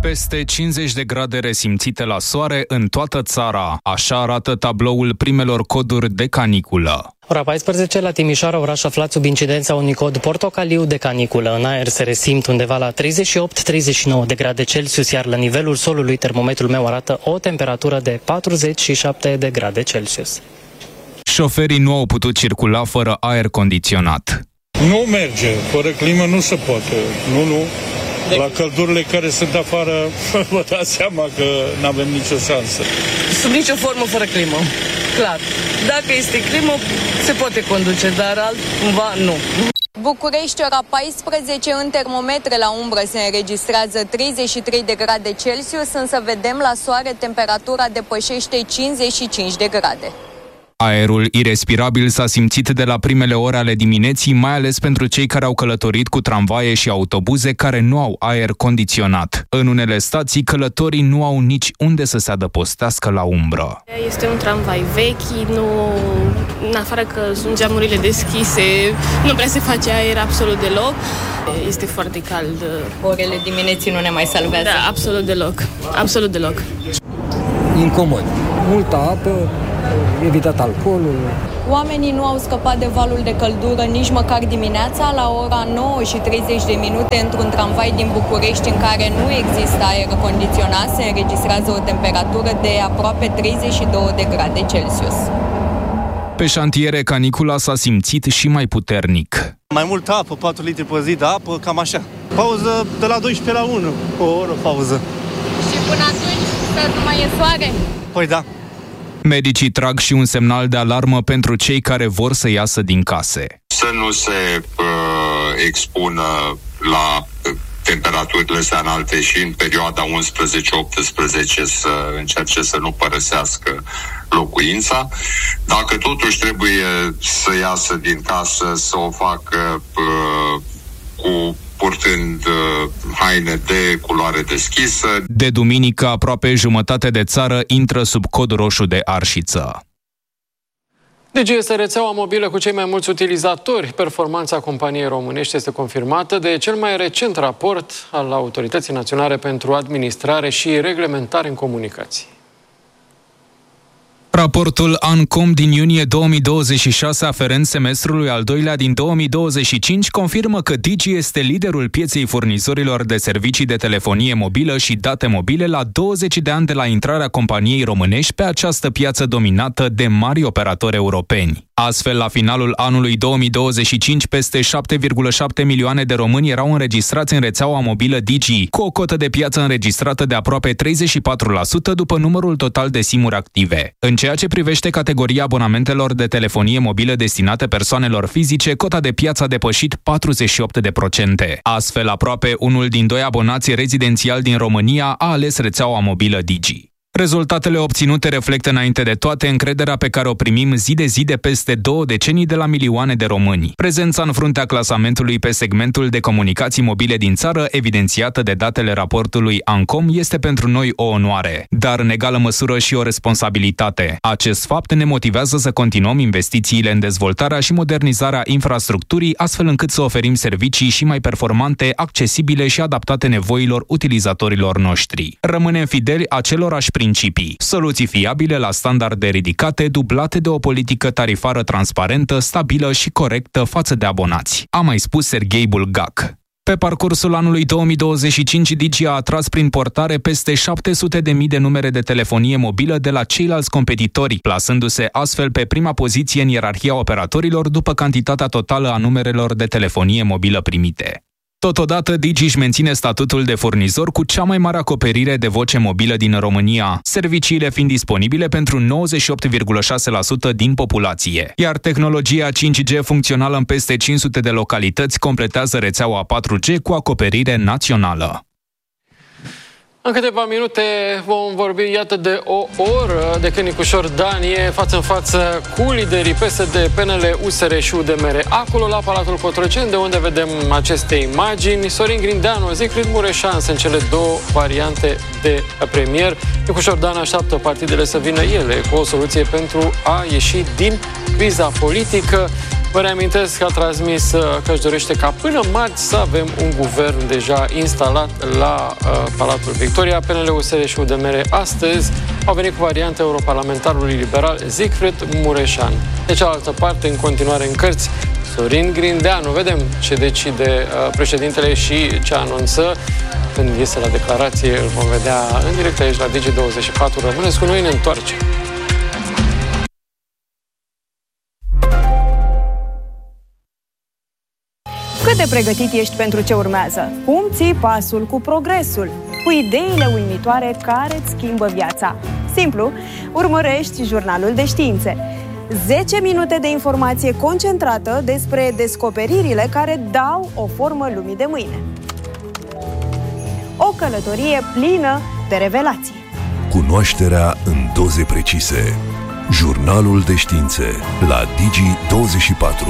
Peste 50 de grade resimțite la soare în toată țara. Așa arată tabloul primelor coduri de caniculă. Ora 14 la Timișoara, oraș aflat sub incidența unui cod portocaliu de caniculă. În aer se resimt undeva la 38-39 de grade Celsius, iar la nivelul solului termometrul meu arată o temperatură de 47 de grade Celsius. Șoferii nu au putut circula fără aer condiționat. Nu merge, fără climă nu se poate. Nu. La căldurile care sunt afară, vă dați seama că nu avem nicio șansă. Sub nicio formă fără climă, clar. Dacă este climă, se poate conduce, dar altcumva nu. București, ora 14, în termometre la umbră se înregistrează 33 de grade Celsius, însă vedem la soare temperatura depășește 55 de grade. Aerul irespirabil s-a simțit de la primele ore ale dimineții, mai ales pentru cei care au călătorit cu tramvaie și autobuze care nu au aer condiționat. În unele stații, călătorii nu au nici unde să se adăpostească la umbră. Este un tramvai vechi, în afară că sunt geamurile deschise, nu prea se face aer absolut deloc. Este foarte cald. Orele dimineții nu ne mai salvează? Da, absolut deloc. Absolut deloc. Incomod. Multă apă, evitat alcoolul. Oamenii nu au scăpat de valul de căldură nici măcar dimineața. La ora 9:30 într-un tramvai din București în care nu există aer condiționat se înregistrează o temperatură de aproape 32 de grade Celsius. Pe șantiere, canicula s-a simțit și mai puternic. Mai multă apă, 4 litri pe zi de apă, cam așa. Pauză de la 12 la 1, o oră pauză. Și până atunci să nu mai e soare? Păi da. Medicii trag și un semnal de alarmă pentru cei care vor să iasă din case. Să nu se expună la temperaturile astea înalte și în perioada 11-18 să încerce să nu părăsească locuința. Dacă totuși trebuie să iasă din casă, să o facă purtând haine de culoare deschisă. De duminică, aproape jumătate de țară intră sub cod roșu de arșiță. Digi este rețeaua mobilă cu cei mai mulți utilizatori. Performanța companiei românești este confirmată de cel mai recent raport al Autorității Naționale pentru Administrare și Reglementare în Comunicații. Raportul ANCOM din iunie 2026, aferent semestrului al doilea din 2025, confirmă că Digi este liderul pieței furnizorilor de servicii de telefonie mobilă și date mobile la 20 de ani de la intrarea companiei românești pe această piață dominată de mari operatori europeni. Astfel, la finalul anului 2025, peste 7,7 milioane de români erau înregistrați în rețeaua mobilă Digi, cu o cotă de piață înregistrată de aproape 34% după numărul total de SIM-uri active. În ceea ce privește categoria abonamentelor de telefonie mobilă destinate persoanelor fizice, cota de piață a depășit 48%. Astfel, aproape unul din doi abonați rezidențiali din România a ales rețeaua mobilă Digi. Rezultatele obținute reflectă înainte de toate încrederea pe care o primim zi de zi de peste 2 decenii de la milioane de români. Prezența în fruntea clasamentului pe segmentul de comunicații mobile din țară, evidențiată de datele raportului ANCOM, este pentru noi o onoare, dar în egală măsură și o responsabilitate. Acest fapt ne motivează să continuăm investițiile în dezvoltarea și modernizarea infrastructurii, astfel încât să oferim servicii și mai performante, accesibile și adaptate nevoilor utilizatorilor noștri. Rămânem fideli acelorași principii: soluții fiabile la standarde ridicate, dublate de o politică tarifară transparentă, stabilă și corectă față de abonați, a mai spus Serghei Bulgac. Pe parcursul anului 2025, Digi a atras prin portare peste 700.000 de numere de telefonie mobilă de la ceilalți competitori, plasându-se astfel pe prima poziție în ierarhia operatorilor după cantitatea totală a numerelor de telefonie mobilă primite. Totodată, Digi își menține statutul de furnizor cu cea mai mare acoperire de voce mobilă din România, serviciile fiind disponibile pentru 98,6% din populație. Iar tehnologia 5G funcțională în peste 500 de localități completează rețeaua 4G cu acoperire națională. În câteva minute vom vorbi, iată, de o oră de când Nicușor Dan e față în față cu liderii PSD, PNL, USR și UDMR, acolo la Palatul Cotroceni, de unde vedem aceste imagini. Sorin Grindeanu, Zicfried Mureșan sunt cele două variante de premier. Nicușor Dan așteaptă partidele să vină ele cu o soluție pentru a ieși din criza politică. Vă reamintesc că a transmis că își dorește ca până marți să avem un guvern deja instalat la Palatul Victoria. PNL, USR și UDMR astăzi au venit cu varianta europarlamentarului liberal Siegfried Mureșan. De cealaltă parte, în continuare în cărți, Sorin Grindeanu. Vedem ce decide președintele și ce anunță. Când iese la declarație, îl vom vedea în direct aici la Digi24. Rămâneți cu noi, ne întoarcem. Cât de pregătit ești pentru ce urmează? Cum ții pasul cu progresul? Cu ideile uimitoare care îți schimbă viața? Simplu, urmărești Jurnalul de Științe. 10 minute de informație concentrată despre descoperirile care dau o formă lumii de mâine. O călătorie plină de revelații. Cunoașterea în doze precise. Jurnalul de Științe la Digi24.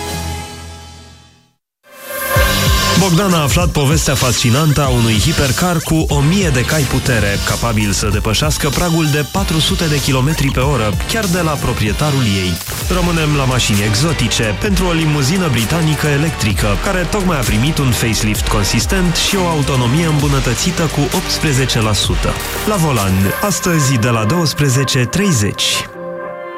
Bogdan a aflat povestea fascinantă a unui hipercar cu 1000 de cai putere, capabil să depășească pragul de 400 de km pe oră, chiar de la proprietarul ei. Rămânem la mașini exotice, pentru o limuzină britanică electrică, care tocmai a primit un facelift consistent și o autonomie îmbunătățită cu 18%. La volan, astăzi de la 12:30.